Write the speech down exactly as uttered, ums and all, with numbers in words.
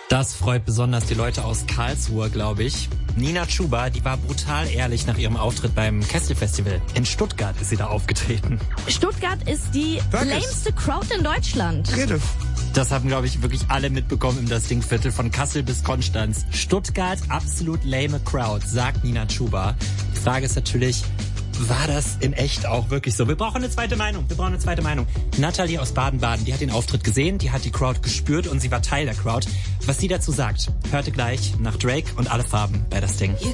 Das freut besonders die Leute aus Karlsruhe, glaube ich. Nina Chuba, die war brutal ehrlich nach ihrem Auftritt beim Kesselfestival. In Stuttgart ist sie da aufgetreten. Stuttgart ist die Danke. lameste Crowd in Deutschland. Rede. Das haben, glaube ich, wirklich alle mitbekommen im Das Ding-Viertel von Kassel bis Konstanz. Stuttgart, absolut lame Crowd, sagt Nina Chuba. Die Frage ist natürlich, war das in echt auch wirklich so? Wir brauchen eine zweite Meinung. Wir brauchen eine zweite Meinung. Nathalie aus Baden-Baden, die hat den Auftritt gesehen, die hat die Crowd gespürt und sie war Teil der Crowd. Was sie dazu sagt, hörte gleich nach Drake und Alle Farben bei Das Ding.